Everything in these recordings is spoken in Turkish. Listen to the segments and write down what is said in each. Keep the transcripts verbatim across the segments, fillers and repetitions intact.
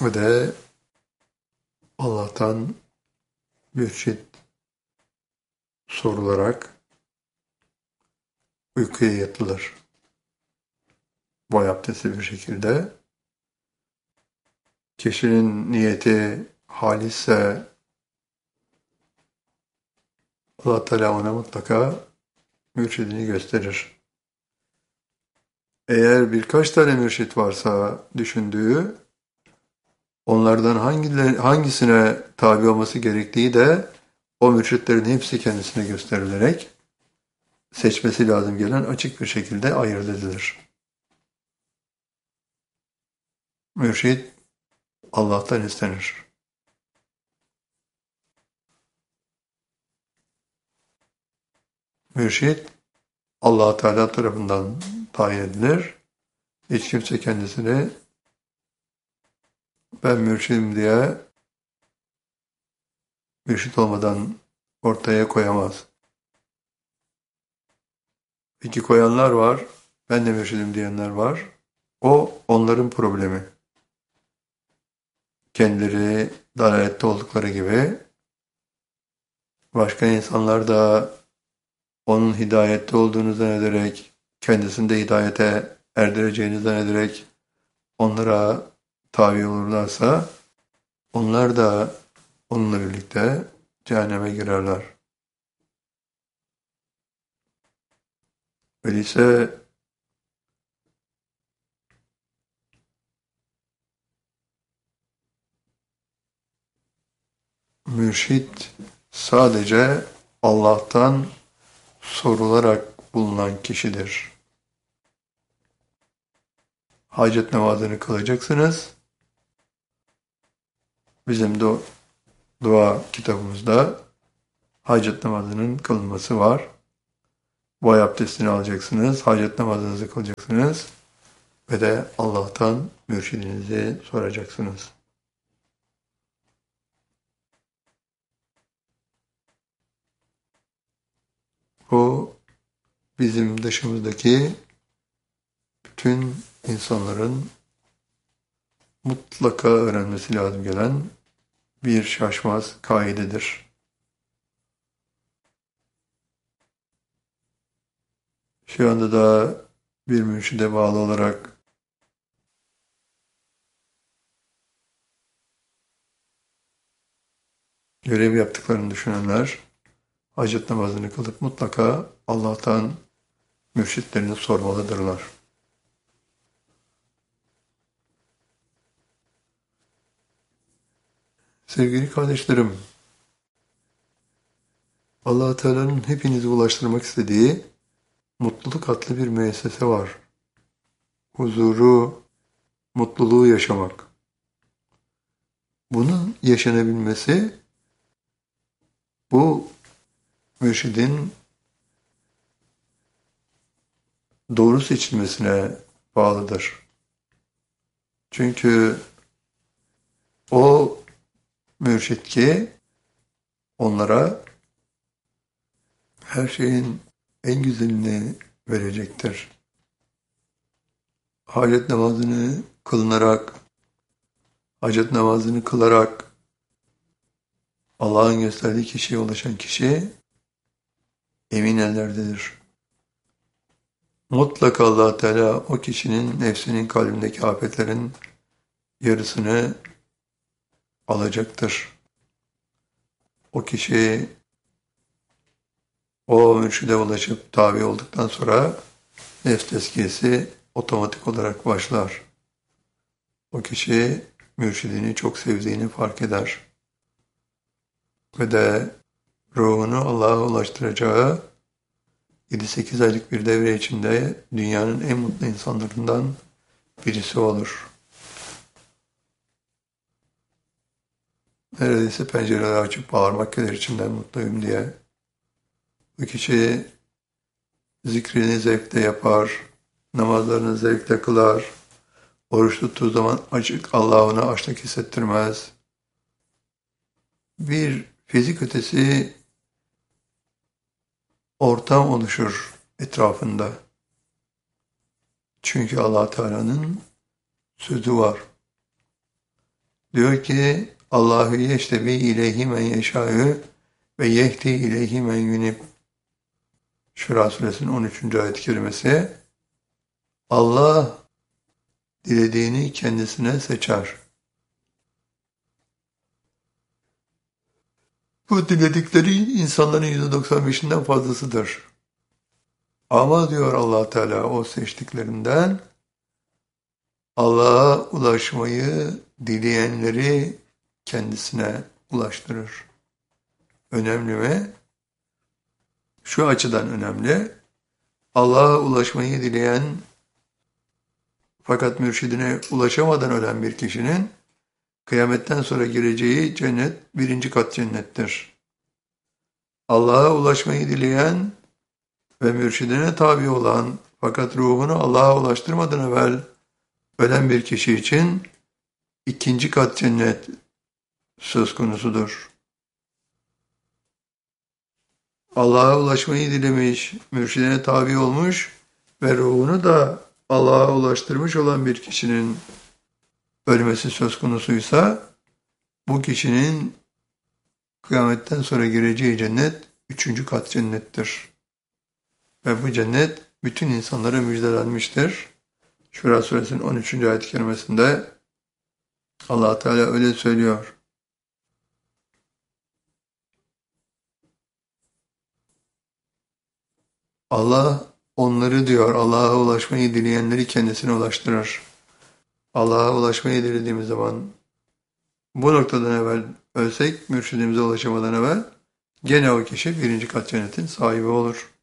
Ve de Allah'tan mürşit sorularak uykuya yatılır. Boy abdesti bir şekilde. Kişinin niyeti halisse Allah Teala ona mutlaka mürşidini gösterir. Eğer birkaç tane mürşit varsa düşündüğü, onlardan hangileri, hangisine tabi olması gerektiği de o mürşitlerin hepsi kendisine gösterilerek seçmesi lazım gelen açık bir şekilde ayırt edilir. Mürşit Allah'tan istenir. Mürşit Allah Teala tarafından tayin edilir. Hiç kimse kendisini ben mürşidim diye mürşit olmadan ortaya koyamaz. Peki koyanlar var, ben de mürşidim diyenler var. O onların problemi. Kendileri dalalette oldukları gibi başka insanlar da onun hidayette olduğunu zannederek, kendisini de hidayete erdireceğini zannederek onlara tabi olurlarsa onlar da onunla birlikte cehenneme girerler. Öyleyse mürşit sadece Allah'tan sorularak bulunan kişidir. Hacet namazını kılacaksınız. Bizim de dua kitabımızda hacet namazının kılınması var. Boy abdestini alacaksınız, hacet namazınızı kılacaksınız ve de Allah'tan mürşidinizi soracaksınız. Bu bizim dışımızdaki bütün insanların mutlaka öğrenmesi lazım gelen bir şaşmaz kaidedir. Şu anda da bir mürşide bağlı olarak görev yaptıklarını düşünenler hacet namazını kılıp mutlaka Allah'tan mürşitlerini sormalıdırlar. Sevgili kardeşlerim, Allah Teala'nın hepinizi ulaştırmak istediği mutluluk adlı bir müessese var. Huzuru, mutluluğu yaşamak. Bunun yaşanabilmesi bu mürşidin doğru seçilmesine bağlıdır. Çünkü o mürşit ki onlara her şeyin en güzelini verecektir. Hacet namazını kılınarak, hacet namazını kılarak Allah'ın gösterdiği kişiye ulaşan kişi emin ellerdedir. Mutlaka Allah Teala o kişinin nefsinin kalbindeki afetlerin yarısını alacaktır. O kişi o mürşide ulaşıp tabi olduktan sonra nefs tezkiyesi otomatik olarak başlar. O kişi mürşidini çok sevdiğini fark eder. Ve de ruhunu Allah'a ulaştıracağı yedi sekiz aylık bir devre içinde dünyanın en mutlu insanlarından birisi olur. Neredeyse pencereleri açıp bağırmak gelir içimden mutluyum diye. Bu kişi zikrini zevkle yapar, namazlarını zevkle kılar, oruç tuttuğu zaman açık Allah ona açlık hissettirmez. Bir fizik ötesi ortam oluşur etrafında. Çünkü Allah Teala'nın sözü var. Diyor ki Allahu yeştebi ileyhi men yeşâ'ü ve yehdi ileyhi men yunib. Şura suresinin on üçüncü ayet-i kerimesi. Allah dilediğini kendisine seçer. Bu diledikleri insanların yüzde doksan beşinden fazlasıdır. Ama diyor Allah Teala o seçtiklerinden Allah'a ulaşmayı dileyenleri kendisine ulaştırır. Önemli mi? Şu açıdan önemli. Allah'a ulaşmayı dileyen fakat mürşidine ulaşamadan ölen bir kişinin kıyametten sonra gireceği cennet birinci kat cennettir. Allah'a ulaşmayı dileyen ve mürşidine tabi olan fakat ruhunu Allah'a ulaştırmadan evvel ölen bir kişi için ikinci kat cennet söz konusudur. Allah'a ulaşmayı dilemiş, mürşidine tabi olmuş ve ruhunu da Allah'a ulaştırmış olan bir kişinin ölmesi söz konusuysa bu kişinin kıyametten sonra gireceği cennet üçüncü kat cennettir. Ve bu cennet bütün insanlara müjdelenmiştir. Şura suresinin on üçüncü ayet-i kerimesinde Allah Teala öyle söylüyor. Allah onları diyor Allah'a ulaşmayı dileyenleri kendisine ulaştırır. Allah'a ulaşmayı dilediğimiz zaman bu noktadan evvel ölsek mürşidimize ulaşamadan evvel gene o kişi birinci kat cennetin sahibi olur.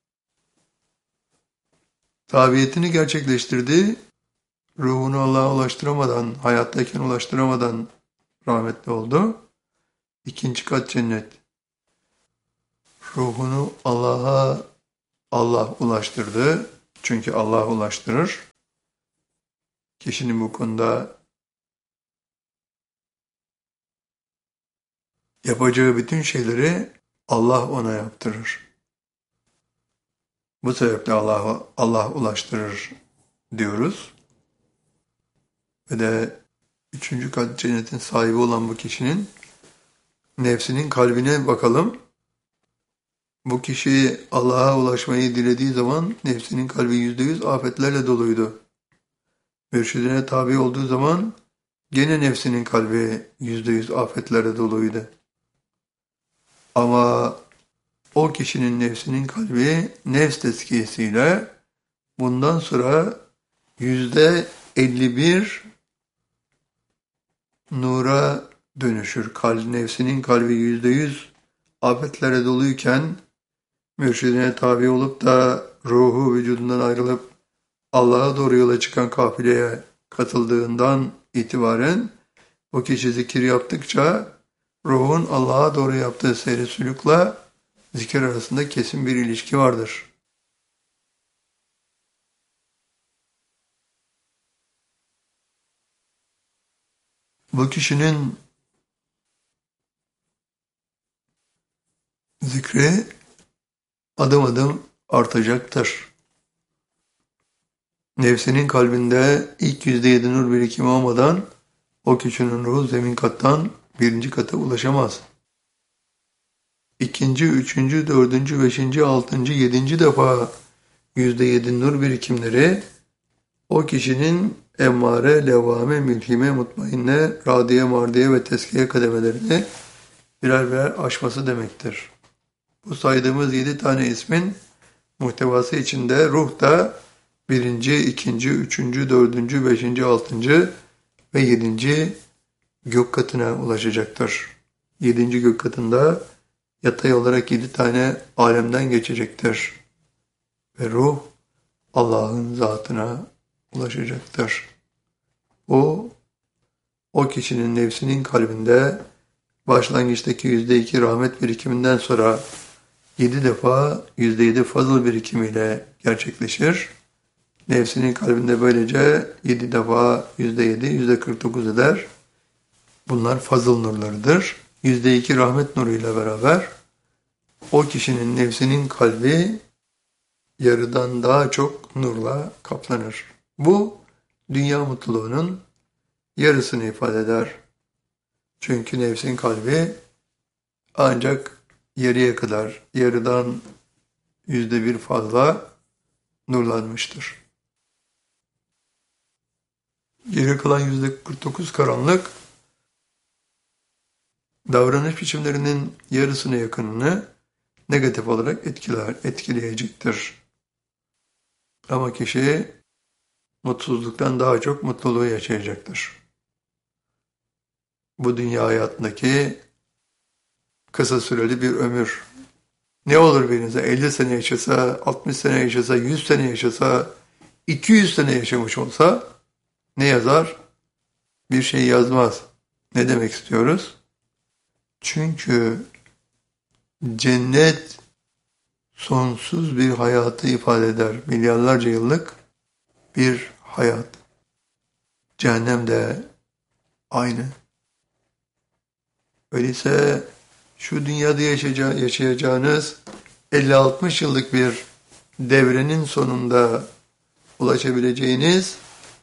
Tabiyetini gerçekleştirdi, ruhunu Allah'a ulaştıramadan, hayattayken ulaştıramadan rahmetli oldu. İkinci kat cennet. Ruhunu Allah'a Allah ulaştırdı. Çünkü Allah ulaştırır. Kişinin bu konuda yapacağı bütün şeyleri Allah ona yaptırır. Bu sebeple Allah Allah ulaştırır diyoruz. Ve de üçüncü kat cennetin sahibi olan bu kişinin nefsinin kalbine bakalım. Bu kişi Allah'a ulaşmayı dilediği zaman nefsinin kalbi yüzde yüz afetlerle doluydu. Mürşidine tabi olduğu zaman gene nefsinin kalbi yüzde yüz afetlerle doluydu. Ama o kişinin nefsinin kalbi nefs tezkiyesiyle bundan sonra yüzde elli bir nura dönüşür. Kalbi, nefsinin kalbi yüzde yüz afetlere doluyken mürşidine tabi olup da ruhu vücudundan ayrılıp Allah'a doğru yola çıkan kafileye katıldığından itibaren o kişi zikir yaptıkça ruhun Allah'a doğru yaptığı seyri sülükle zikir arasında kesin bir ilişki vardır. Bu kişinin zikri adım adım artacaktır. Nefsinin kalbinde ilk yüzde yedi nur birikimi olmadan o kişinin ruhu zemin kattan birinci kata ulaşamaz. İkinci, üçüncü, dördüncü, beşinci, altıncı, yedinci defa yüzde yedi nur birikimleri o kişinin emmare, levvame, mülhime, mutmainne, radiye, mardiye ve teskiye kademelerini birer birer aşması demektir. Bu saydığımız yedi tane ismin muhtevası içinde ruh da birinci, ikinci, üçüncü, dördüncü, beşinci, altıncı ve yedinci gök katına ulaşacaktır. Yedinci gök katında yatay olarak yedi tane alemden geçecektir. Ve ruh Allah'ın zatına ulaşacaktır. O, o kişinin nefsinin kalbinde başlangıçtaki yüzde iki rahmet birikiminden sonra yedi defa yüzde yedi fazıl birikimiyle gerçekleşir. Nefsinin kalbinde böylece yedi defa yüzde yedi, yüzde kırk dokuz eder. Bunlar fazıl nurlarıdır. yüzde iki rahmet nuruyla beraber o kişinin nefsinin kalbi yarıdan daha çok nurla kaplanır. Bu dünya mutluluğunun yarısını ifade eder. Çünkü nefsin kalbi ancak yarıya kadar, yarıdan yüzde bir fazla nurlanmıştır. Geri kalan yüzde kırk dokuz karanlık, davranış biçimlerinin yarısına yakınını negatif olarak etkiler, etkileyecektir. Ama kişi mutsuzluktan daha çok mutluluğu yaşayacaktır. Bu dünya hayatındaki kısa süreli bir ömür. Ne olur birinize elli sene yaşasa, altmış sene yaşasa, yüz sene yaşasa, iki yüz sene yaşamış olsa ne yazar? Bir şey yazmaz. Ne demek istiyoruz? Çünkü cennet sonsuz bir hayatı ifade eder. Milyarlarca yıllık bir hayat. Cehennem de aynı. Öyleyse şu dünyada yaşayacağınız elli altmış yıllık bir devrenin sonunda ulaşabileceğiniz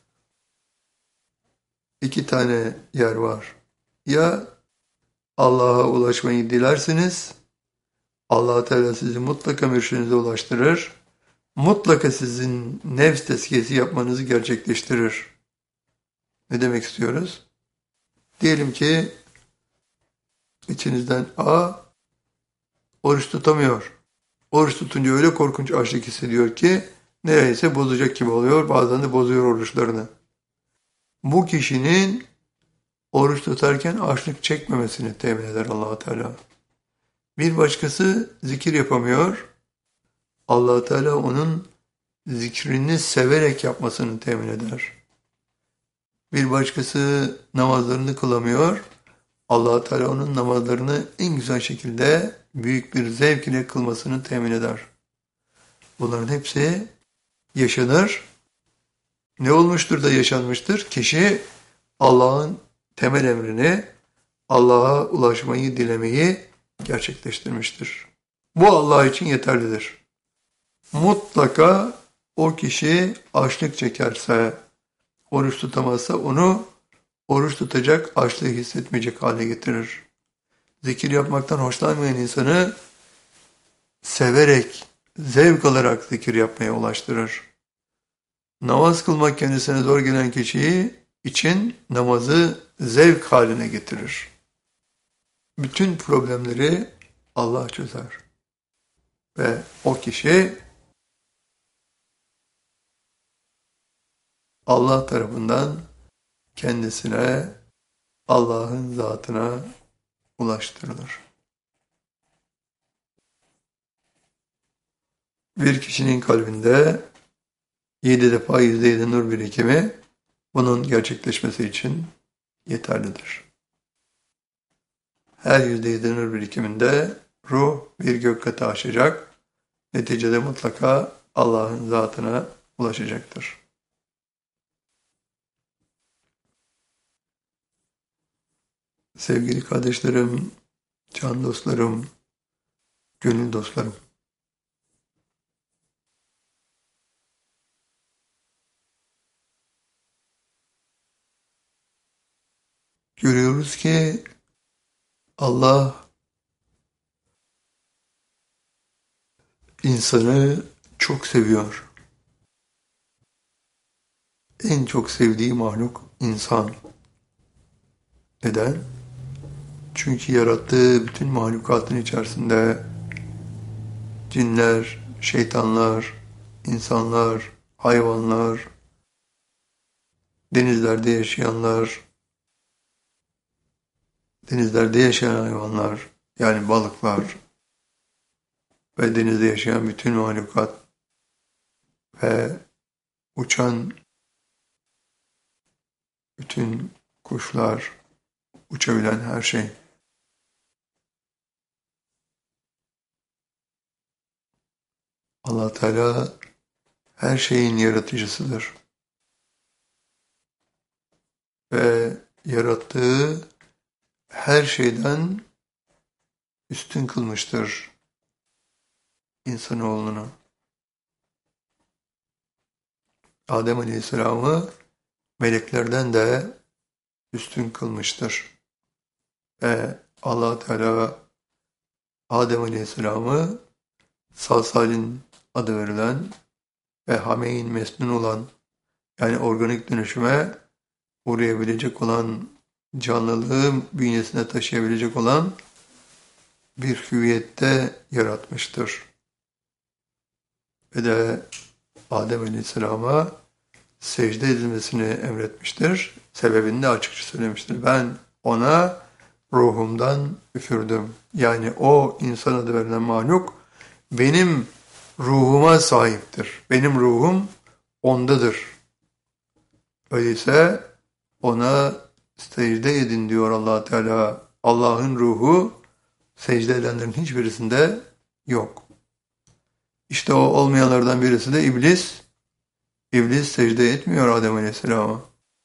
iki tane yer var. Ya Allah'a ulaşmayı dilersiniz, Allah Teala sizi mutlaka mürşidinize ulaştırır, mutlaka sizin nefs tezkiyesi yapmanızı gerçekleştirir. Ne demek istiyoruz? Diyelim ki içinizden A oruç tutamıyor. Oruç tutunca öyle korkunç açlık hissediyor ki neredeyse bozacak gibi oluyor. Bazen de bozuyor oruçlarını. Bu kişinin oruç tutarken açlık çekmemesini temin eder Allah Teala. Bir başkası zikir yapamıyor. Allah Teala onun zikrini severek yapmasını temin eder. Bir başkası namazlarını kılamıyor. Allah Teala onun namazlarını en güzel şekilde büyük bir zevk ile kılmasını temin eder. Bunların hepsi yaşanır. Ne olmuştur da yaşanmıştır? Kişi Allah'ın temel emrini, Allah'a ulaşmayı dilemeyi gerçekleştirmiştir. Bu Allah için yeterlidir. Mutlaka o kişi açlık çekerse, oruç tutamazsa onu oruç tutacak, açlığı hissetmeyecek hale getirir. Zikir yapmaktan hoşlanmayan insanı severek, zevk alarak zikir yapmaya ulaştırır. Namaz kılmak kendisine zor gelen kişiyi için namazı zevk haline getirir. Bütün problemleri Allah çözer. Ve o kişi Allah tarafından kendisine, Allah'ın zatına ulaştırılır. Bir kişinin kalbinde yedi defa yüzde yedi nur birikimi bunun gerçekleşmesi için yeterlidir. Her yüzde yedi nur birikiminde ruh bir gök katı aşacak, neticede mutlaka Allah'ın zatına ulaşacaktır. Sevgili kardeşlerim, can dostlarım, gönül dostlarım. Görüyoruz ki Allah insanı çok seviyor. En çok sevdiği mahluk insan. Neden? Çünkü yarattığı bütün mahlukatın içerisinde cinler, şeytanlar, insanlar, hayvanlar, denizlerde yaşayanlar, denizlerde yaşayan hayvanlar, yani balıklar ve denizde yaşayan bütün mahlukat ve uçan bütün kuşlar, uçabilen her şey. Allah Teala her şeyin yaratıcısıdır. Ve yarattığı her şeyden üstün kılmıştır insanoğlunu. Adem Aleyhisselam'ı meleklerden de üstün kılmıştır. Ve Allah Teala Adem Aleyhisselam'ı Salsalin adı verilen ve Hameyn mesnun olan, yani organik dönüşüme uğrayabilecek olan, canlılığı bünyesine taşıyabilecek olan bir hüviyette yaratmıştır. Ve de Adem Aleyhisselam'a secde edilmesini emretmiştir. Sebebini de açıkça söylemiştir. Ben ona ruhumdan üfürdüm. Yani o insan adı verilen mahluk benim ruhuma sahiptir. Benim ruhum ondadır. Öyleyse ona secde edin diyor Allah Teala. Allah'ın ruhu secde edenlerin hiçbirisinde yok. İşte o olmayanlardan birisi de iblis. İblis secde etmiyor Adem Aleyhisselam'a.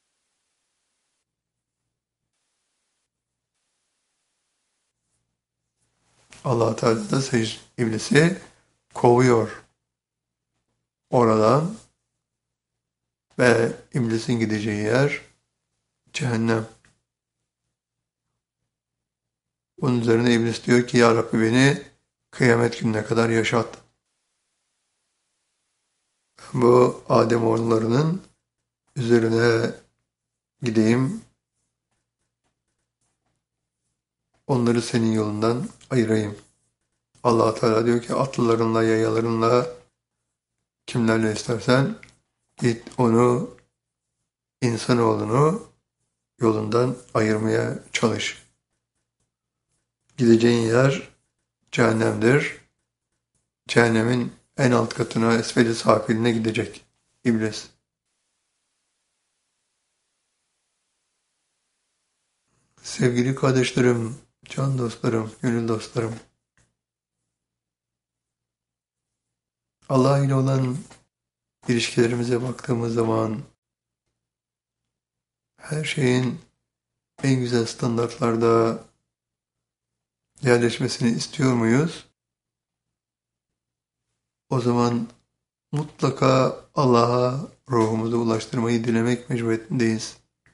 Allah Teala da secde, iblisi kovuyor oradan ve iblisin gideceği yer cehennem. Bunun üzerine iblis diyor ki ya Rabbi beni kıyamet gününe kadar yaşat. Bu Adem oğullarının üzerine gideyim, onları senin yolundan ayırayım. Allah Teala diyor ki atlılarınla, yayalarınla, kimlerle istersen git onu, insanoğlunu yolundan ayırmaya çalış. Gideceğin yer cehennemdir. Cehennemin en alt katına, esfeli safiline gidecek iblis. Sevgili kardeşlerim, can dostlarım, gönül dostlarım, Allah ile olan ilişkilerimize baktığımız zaman her şeyin en güzel standartlarda yerleşmesini istiyor muyuz? O zaman mutlaka Allah'a ruhumuzu ulaştırmayı dilemek mecburiyetindeyiz.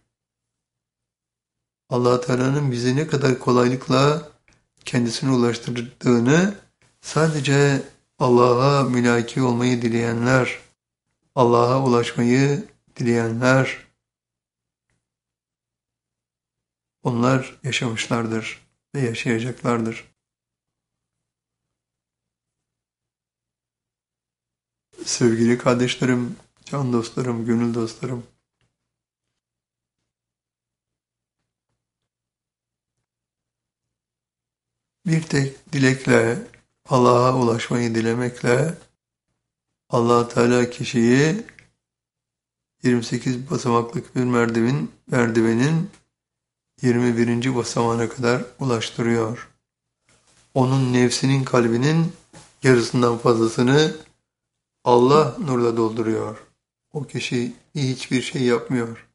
Allah Teala'nın bizi ne kadar kolaylıkla kendisine ulaştırdığını sadece Allah'a mülaki olmayı dileyenler, Allah'a ulaşmayı dileyenler, onlar yaşamışlardır ve yaşayacaklardır. Sevgili kardeşlerim, can dostlarım, gönül dostlarım, bir tek dilekle, Allah'a ulaşmayı dilemekle Allah Teala kişiyi yirmi sekiz basamaklık bir merdiven, merdivenin yirmi birinci basamağına kadar ulaştırıyor. Onun nefsinin kalbinin yarısından fazlasını Allah nurla dolduruyor. O kişi hiçbir şey yapmıyor.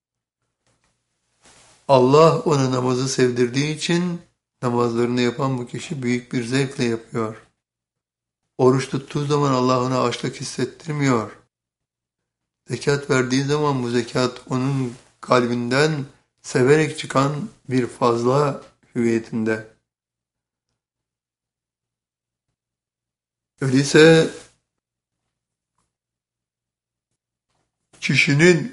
Allah ona namazı sevdirdiği için namazlarını yapan bu kişi büyük bir zevkle yapıyor. Oruç tuttuğu zaman Allah ona açlık hissettirmiyor. Zekat verdiği zaman bu zekat onun kalbinden severek çıkan bir fazla hüviyetinde. Öyleyse kişinin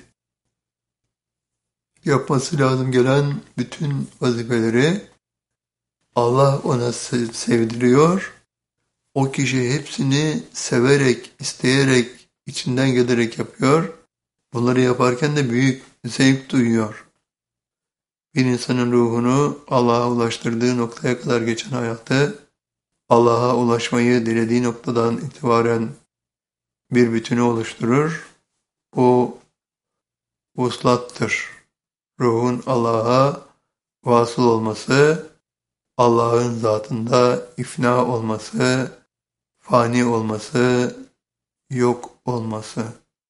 yapması lazım gelen bütün vazifeleri Allah ona sevdiriyor. O kişi hepsini severek, isteyerek, içinden gelerek yapıyor. Bunları yaparken de büyük zevk duyuyor. Bir insanın ruhunu Allah'a ulaştırdığı noktaya kadar geçen hayatı, Allah'a ulaşmayı dilediği noktadan itibaren bir bütünü oluşturur. Bu vuslattır. Ruhun Allah'a vasıl olması, Allah'ın zatında ifna olması, fani olması, yok olması.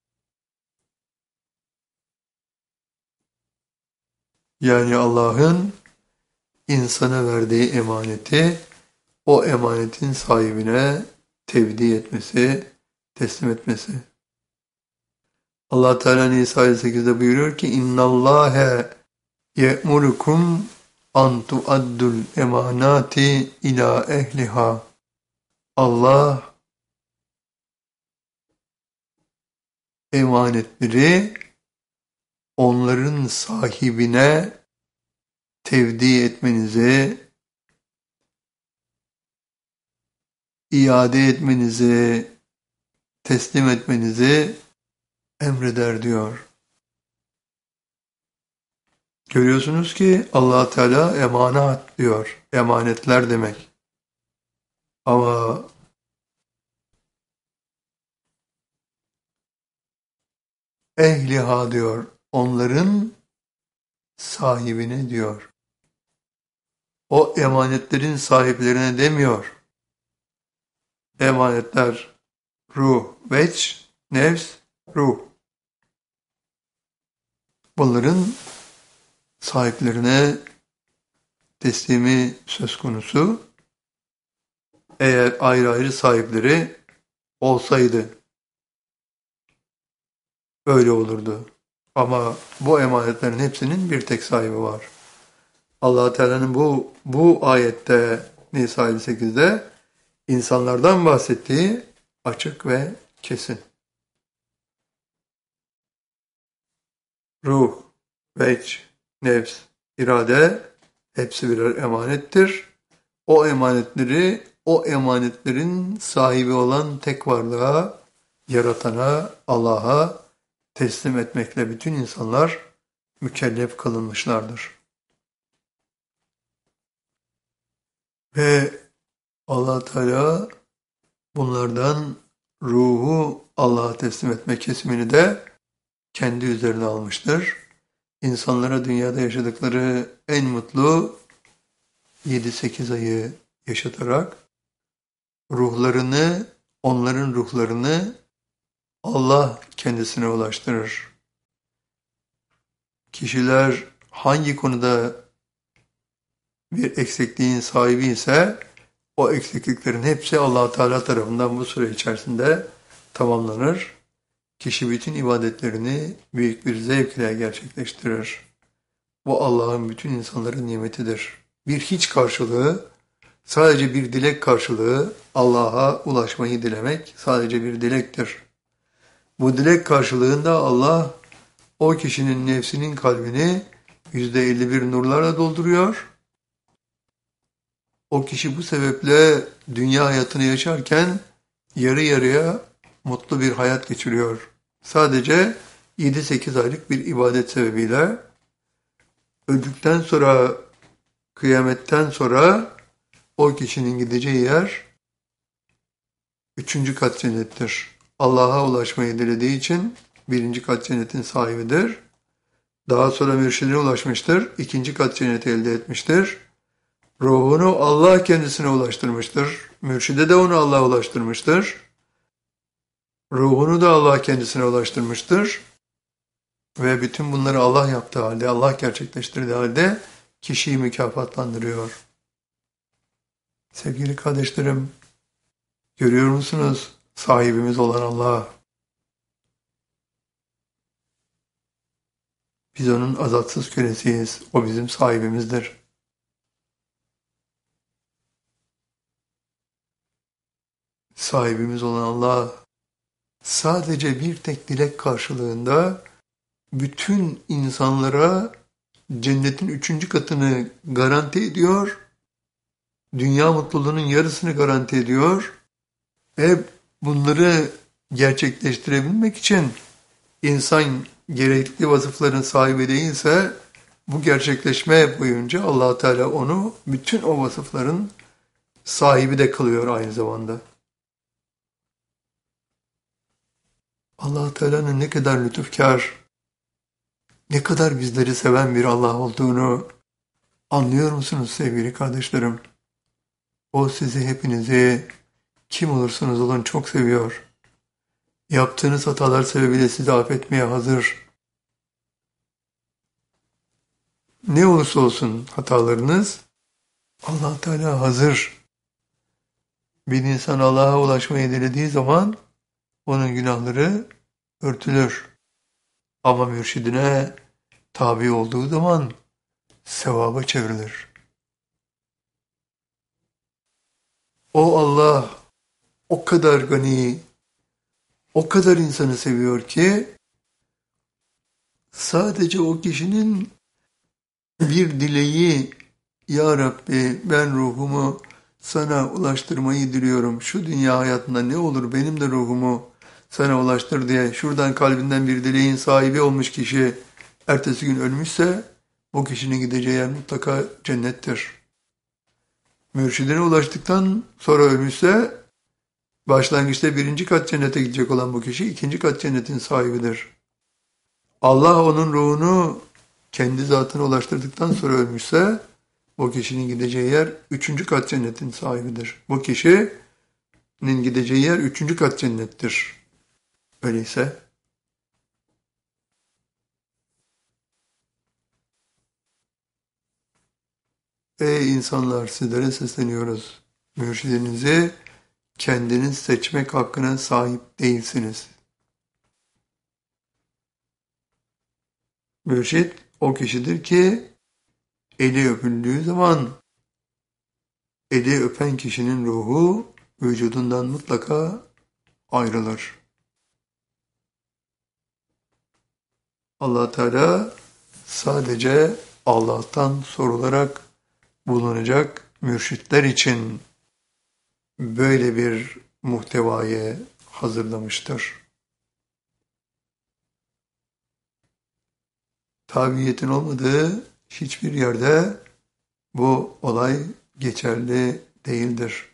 Yani Allah'ın insana verdiği emaneti, o emanetin sahibine tevdi etmesi, teslim etmesi. Allah Teala Nisa sekizde buyuruyor ki İnnallâhe ye'murukum an tuaddul emanati ila ehliha. Allah emanetleri onların sahibine tevdi etmenizi, iade etmenizi, teslim etmenizi emreder diyor. Görüyorsunuz ki Allah Teala emanat diyor. Emanetler demek. Ama ehliha diyor. Onların sahibine diyor. O emanetlerin sahiplerine demiyor. Emanetler ruh, veç, nefs, ruh. Bunların sahiplerine teslimi söz konusu. Eğer ayrı ayrı sahipleri olsaydı öyle olurdu. Ama bu emanetlerin hepsinin bir tek sahibi var. Allah Teala'nın bu bu ayette Nisa elli sekizde insanlardan bahsettiği açık ve kesin. Ruh, veç, nefs, irade hepsi birer emanettir. O emanetleri o emanetlerin sahibi olan tek varlığa, yaratana, Allah'a teslim etmekle bütün insanlar mükellef kılınmışlardır. Ve Allah Teala bunlardan ruhu Allah'a teslim etme kesimini de kendi üzerine almıştır. İnsanlara dünyada yaşadıkları en mutlu yedi sekiz ayı yaşatarak ruhlarını, onların ruhlarını Allah kendisine ulaştırır. Kişiler hangi konuda bir eksikliğin sahibi ise o eksikliklerin hepsi Allah Teala tarafından bu süre içerisinde tamamlanır. Kişi bütün ibadetlerini büyük bir zevk ile gerçekleştirir. Bu Allah'ın bütün insanların nimetidir. Bir hiç karşılığı, sadece bir dilek karşılığı Allah'a ulaşmayı dilemek sadece bir dilektir. Bu dilek karşılığında Allah o kişinin nefsinin kalbini yüzde elli bir nurlarla dolduruyor. O kişi bu sebeple dünya hayatını yaşarken yarı yarıya mutlu bir hayat geçiriyor. Sadece yedi sekiz aylık bir ibadet sebebiyle öldükten sonra, kıyametten sonra o kişinin gideceği yer üçüncü kat cennettir. Allah'a ulaşmayı dilediği için birinci kat cennetin sahibidir. Daha sonra mürşidine ulaşmıştır. İkinci kat cenneti elde etmiştir. Ruhunu Allah kendisine ulaştırmıştır. Mürşide de onu Allah'a ulaştırmıştır. Ruhunu da Allah kendisine ulaştırmıştır. Ve bütün bunları Allah yaptığı halde, Allah gerçekleştirdiği halde kişiyi mükafatlandırıyor. Sevgili kardeşlerim, görüyor musunuz? Sahibimiz olan Allah. Biz onun azatsız kölesiyiz. O bizim sahibimizdir. Sahibimiz olan Allah sadece bir tek dilek karşılığında bütün insanlara cennetin üçüncü katını garanti ediyor, dünya mutluluğunun yarısını garanti ediyor ve bunları gerçekleştirebilmek için insan gerekli vasıfların sahibi değilse bu gerçekleşme boyunca Allah Teala onu bütün o vasıfların sahibi de kılıyor aynı zamanda. Allah Teala'nın ne kadar lütufkar, ne kadar bizleri seven bir Allah olduğunu anlıyor musunuz sevgili kardeşlerim? O sizi, hepinizi, kim olursanız olun çok seviyor. Yaptığınız hatalar sebebiyle sizi affetmeye hazır. Ne olursa olsun hatalarınız, Allah Teala hazır. Bir insan Allah'a ulaşmayı dilediği zaman onun günahları örtülür. Ama mürşidine tabi olduğu zaman sevaba çevrilir. O Allah o kadar gani, o kadar insanı seviyor ki sadece o kişinin bir dileği, Ya Rabbi ben ruhumu sana ulaştırmayı diliyorum. Şu dünya hayatında ne olur benim de ruhumu sana ulaştır diye şuradan kalbinden bir dileğin sahibi olmuş kişi ertesi gün ölmüşse bu kişinin gideceği yer mutlaka cennettir. Mürşidine ulaştıktan sonra ölmüşse başlangıçta birinci kat cennete gidecek olan bu kişi ikinci kat cennetin sahibidir. Allah onun ruhunu kendi zatına ulaştırdıktan sonra ölmüşse o kişinin gideceği yer üçüncü kat cennetin sahibidir. Bu kişinin gideceği yer üçüncü kat cennettir. Öyleyse ey insanlar sizlere sesleniyoruz. Mürşidinizi kendiniz seçmek hakkına sahip değilsiniz. Mürşid o kişidir ki eli öpüldüğü zaman eli öpen kişinin ruhu vücudundan mutlaka ayrılır. Allah Teala sadece Allah'tan sorularak bulunacak mürşitler için böyle bir muhtevayı hazırlamıştır. Tabiiyetin olmadığı hiçbir yerde bu olay geçerli değildir.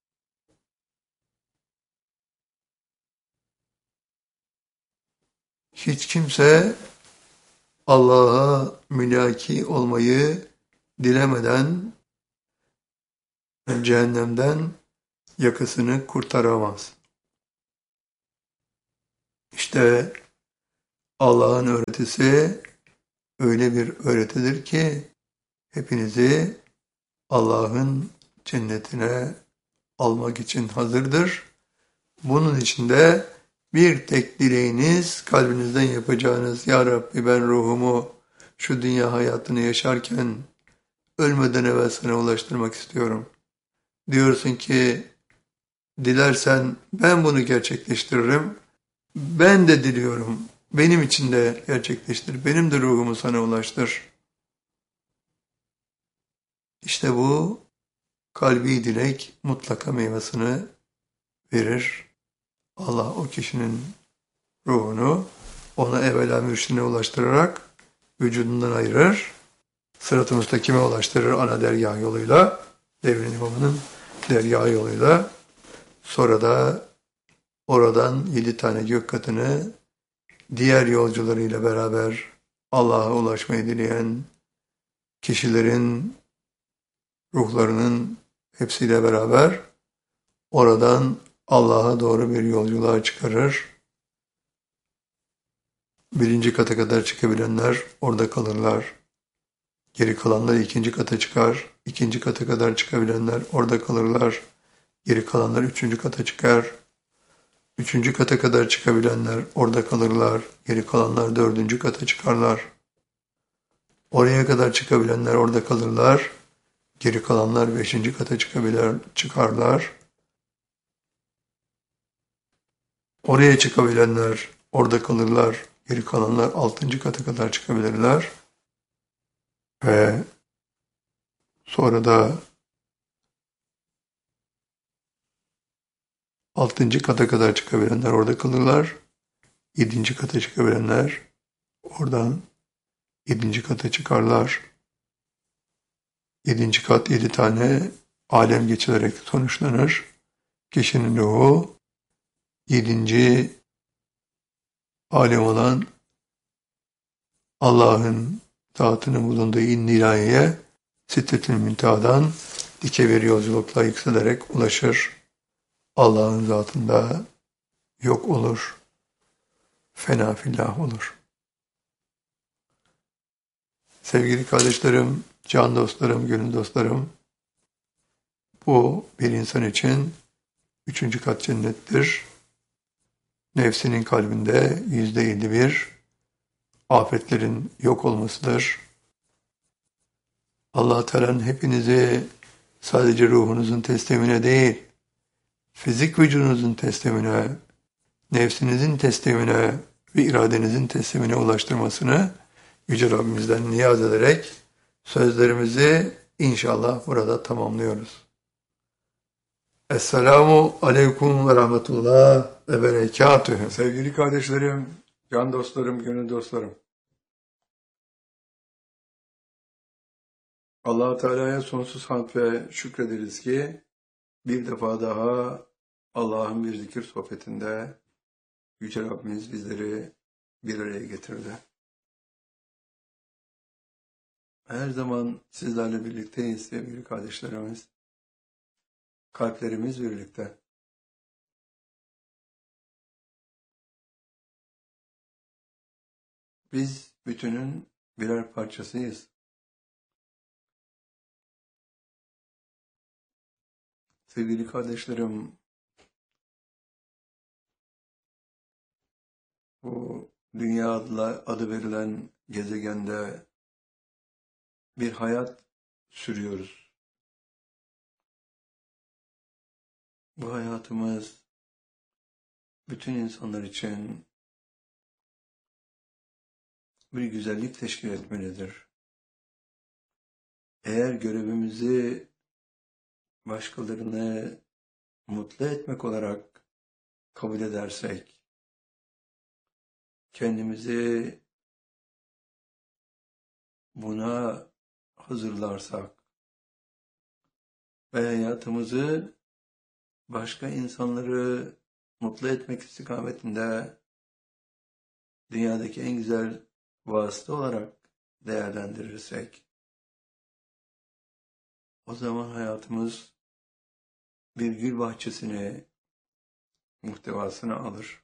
Hiç kimse Allah'a mülaki olmayı dilemeden cehennemden yakasını kurtaramaz. İşte Allah'ın öğretisi öyle bir öğretidir ki hepinizi Allah'ın cennetine almak için hazırdır. Bunun için de bir tek dileğiniz, kalbinizden yapacağınız, Ya Rabbi ben ruhumu şu dünya hayatını yaşarken ölmeden evvel sana ulaştırmak istiyorum. Diyorsun ki dilersen ben bunu gerçekleştiririm. Ben de diliyorum. Benim için de gerçekleştir. Benim de ruhumu sana ulaştır. İşte bu kalbi dilek mutlaka meyvasını verir. Allah o kişinin ruhunu ona evvela mürşidine ulaştırarak vücudundan ayırır. Sırat-ı müstakime ulaştırır ana dergah yoluyla, devrin imamının dergah yoluyla. Sonra da oradan yedi tane gök katını diğer yolcularıyla beraber Allah'a ulaşmayı dileyen kişilerin ruhlarının hepsiyle beraber oradan Allah'a doğru bir yolculuğa çıkarır. Birinci kata kadar çıkabilenler orada kalırlar. Geri kalanlar ikinci kata çıkar. İkinci kata kadar çıkabilenler orada kalırlar. Geri kalanlar üçüncü kata çıkar. Üçüncü kata kadar çıkabilenler orada kalırlar. Geri kalanlar dördüncü kata çıkarlar. Oraya kadar çıkabilenler orada kalırlar. Geri kalanlar beşinci kata çıkabilir, çıkarlar. Oraya çıkabilenler orada kalırlar. Geri kalanlar altıncı kata kadar çıkabilirler. Ve sonra da altıncı kata kadar çıkabilenler orada kalırlar. Yedinci kata çıkabilenler oradan yedinci kata çıkarlar. Yedinci kat yedi tane alem geçilerek sonuçlanır. Kişinin ruhu yedinci alem olan Allah'ın zatının bulunduğu innilâheye Sidretül Münteha'dan dike bir yolculukla yükselerek ulaşır. Allah'ın zatında yok olur. Fena fillah olur. Sevgili kardeşlerim, can dostlarım, gönül dostlarım, bu bir insan için üçüncü kat cennettir. Nefsinin kalbinde yüzde elli bir afetlerin yok olmasıdır. Allah Teala'nın hepinizi sadece ruhunuzun teslimine değil, fizik vücudunuzun teslimine, nefsinizin teslimine ve iradenizin teslimine ulaştırmasını Yüce Rabbimizden niyaz ederek sözlerimizi inşallah burada tamamlıyoruz. Esselamu Aleyküm ve Rahmetullah ve Berekatühü. Sevgili kardeşlerim, can dostlarım, gönül dostlarım. Allah-u Teala'ya sonsuz hamd ve şükrederiz ki bir defa daha Allah'ın bir zikir sohbetinde Yüce Rabbimiz bizleri bir araya getirdi. Her zaman sizlerle birlikteyiz sevgili kardeşlerimiz. Kalplerimiz birlikte. Biz bütünün birer parçasıyız. Sevgili kardeşlerim, bu dünya adı verilen gezegende bir hayat sürüyoruz. Bu hayatımız bütün insanlar için bir güzellik teşkil etmelidir. Eğer görevimizi başkalarını mutlu etmek olarak kabul edersek, kendimizi buna hazırlarsak ve hayatımızı başka insanları mutlu etmek istikametinde dünyadaki en güzel vasıta olarak değerlendirirsek, o zaman hayatımız bir gül bahçesini, muhtevasını alır.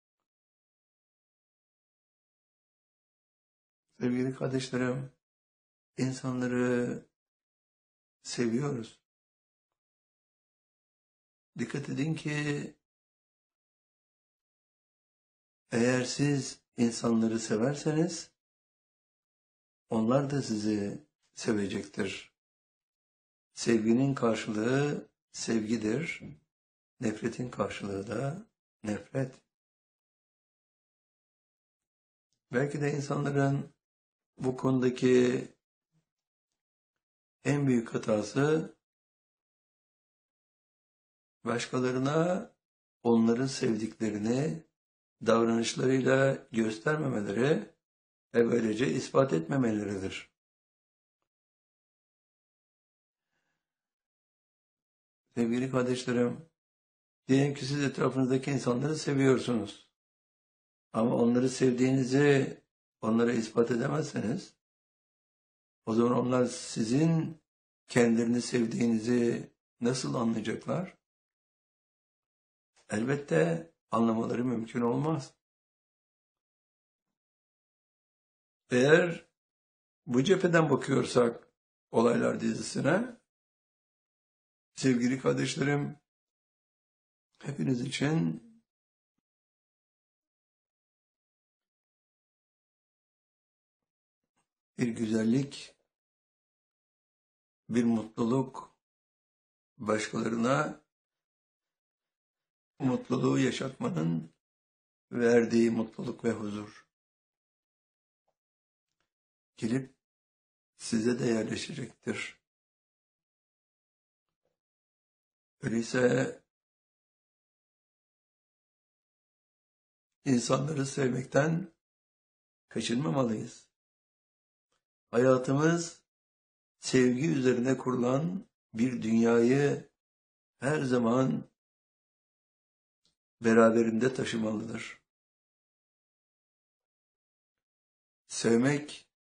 Sevgili kardeşlerim, insanları seviyoruz. Dikkat edin ki eğer siz insanları severseniz onlar da sizi sevecektir. Sevginin karşılığı sevgidir. Nefretin karşılığı da nefret. Belki de insanların bu konudaki en büyük hatası başkalarına onları sevdiklerini davranışlarıyla göstermemeleri ve böylece ispat etmemeleridir. Sevgili kardeşlerim, diyelim ki siz etrafınızdaki insanları seviyorsunuz. Ama onları sevdiğinizi onlara ispat edemezseniz, o zaman onlar sizin kendilerini sevdiğinizi nasıl anlayacaklar? Elbette anlamaları mümkün olmaz. Eğer bu cepheden bakıyorsak olaylar dizisine, sevgili kardeşlerim, hepiniz için bir güzellik, bir mutluluk, başkalarına mutluluğu yaşatmanın verdiği mutluluk ve huzur gelip size de yerleşecektir. Öyleyse insanları sevmekten kaçınmamalıyız. Hayatımız sevgi üzerine kurulan bir dünyayı her zaman beraberinde taşımalıdır. Sevmek,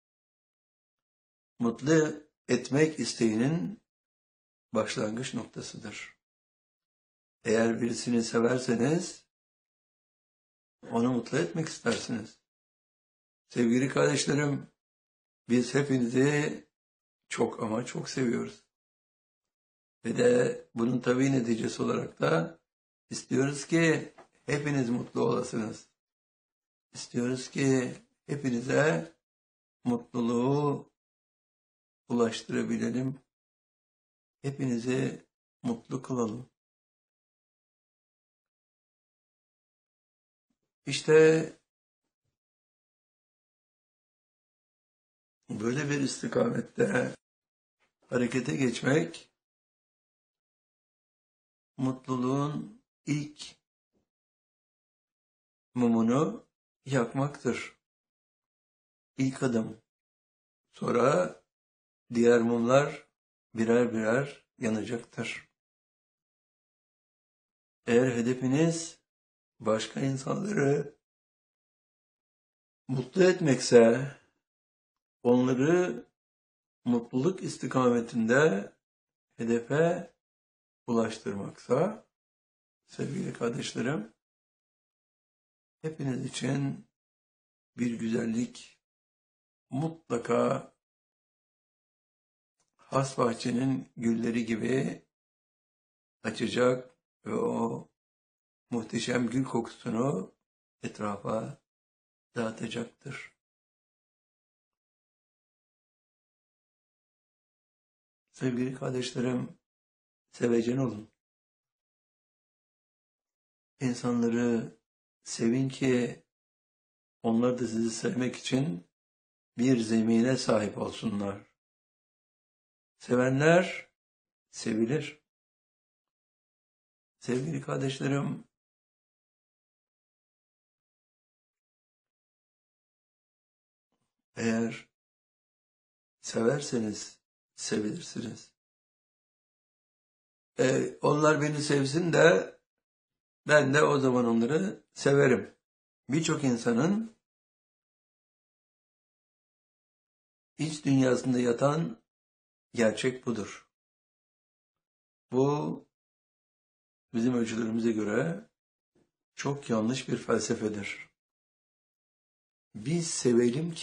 mutlu etmek isteğinin başlangıç noktasıdır. Eğer birisini severseniz, onu mutlu etmek istersiniz. Sevgili kardeşlerim, biz hepinizi çok ama çok seviyoruz. Ve de bunun tabii neticesi olarak da istiyoruz ki hepiniz mutlu olasınız. İstiyoruz ki hepinize mutluluğu ulaştırabilelim. Hepinizi mutlu kılalım. İşte böyle bir istikamette harekete geçmek, mutluluğun ilk mumunu yakmaktır. İlk adım. Sonra diğer mumlar birer birer yanacaktır. Eğer hedefiniz başka insanları mutlu etmekse, onları mutluluk istikametinde hedefe ulaştırmaksa, sevgili kardeşlerim, hepiniz için bir güzellik mutlaka has bahçenin gülleri gibi açacak ve o muhteşem gül kokusunu etrafa dağıtacaktır. Sevgili kardeşlerim, sevecen olun. İnsanları sevin ki onlar da sizi sevmek için bir zemine sahip olsunlar. Sevenler sevilir. Sevgili kardeşlerim, eğer severseniz sevilirsiniz. E, onlar beni sevsin de ben de o zaman onları severim. Birçok insanın iç dünyasında yatan gerçek budur. Bu bizim ölçülerimize göre çok yanlış bir felsefedir. Biz sevelim ki